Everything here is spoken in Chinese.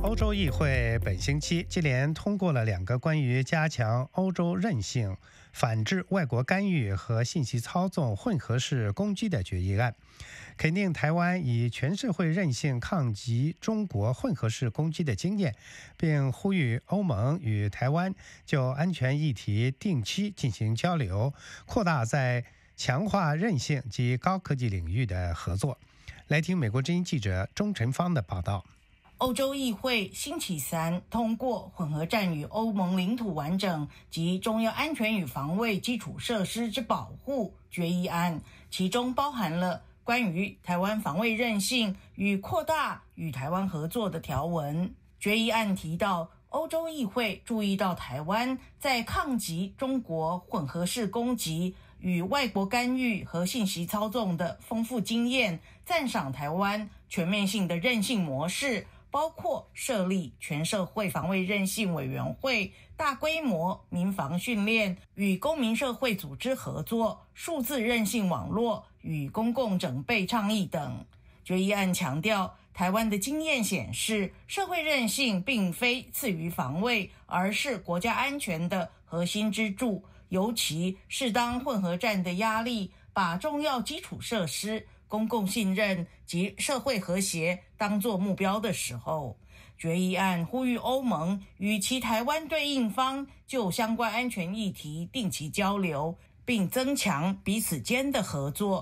欧洲议会本星期接连通过了2个关于加强欧洲韧性、反制外国干预和信息操纵混合式攻击的决议案，肯定台湾以全社会韧性抗击中国混合式攻击的经验，并呼吁欧盟与台湾就安全议题定期进行交流，扩大在强化韧性及高科技领域的合作。来听美国之音记者钟晨芳的报道。 欧洲议会星期三通过混合战与欧盟领土完整及重要安全与防卫基础设施之保护决议案，其中包含了关于台湾防卫韧性与扩大与台湾合作的条文。决议案提到，欧洲议会注意到台湾在抗击中国混合式攻击与外国干预和信息操纵的丰富经验，赞赏台湾全面性的韧性模式，包括设立全社会防卫韧性委员会、大规模民防训练、与公民社会组织合作、数字韧性网络与公共整备倡议等。决议案强调，台湾的经验显示，社会韧性并非次于防卫，而是国家安全的核心支柱，尤其是当混合战的压力把重要基础设施、公共信任及社会和谐当作目标的时候。决议案呼吁欧盟与其台湾对应方就相关安全议题定期交流，并增强彼此间的合作，